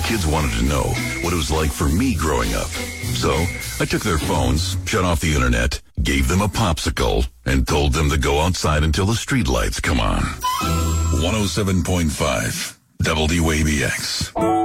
kids wanted to know what it was like for me growing up. So I took their phones, shut off the internet, gave them a popsicle, and told them to go outside until the streetlights come on. 107.5 WABX.